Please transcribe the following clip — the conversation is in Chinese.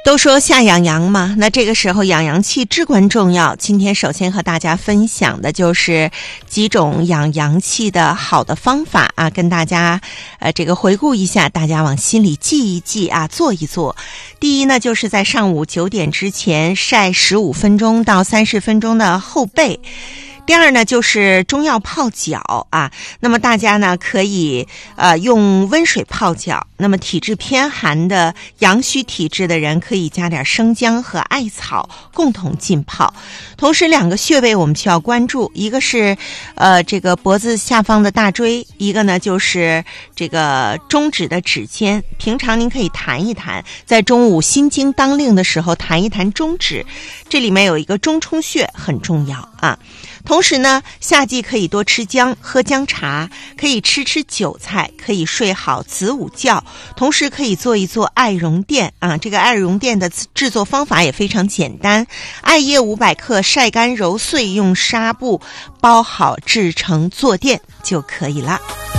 都说夏养阳嘛，那这个时候养阳气至关重要。今天首先和大家分享的就是几种养阳气的好的方法啊，跟大家这个回顾一下，大家往心里记一记啊，做一做。第一呢，就是在上午9点之前晒15分钟到30分钟的后背。第二呢，就是中药泡脚啊。那么大家呢可以用温水泡脚。那么体质偏寒的阳虚体质的人可以加点生姜和艾草共同浸泡。同时2个穴位我们需要关注，一个是这个脖子下方的大椎，一个呢就是这个中指的指尖。平常您可以弹一弹，在中午心经当令的时候弹一弹中指，这里面有一个中冲穴很重要啊。同时呢，夏季可以多吃姜，喝姜茶，可以吃韭菜，可以睡好子午觉，同时可以做一做艾绒垫啊。这个艾绒垫的制作方法也非常简单，艾叶500克晒干揉碎，用纱布包好制成坐垫就可以了。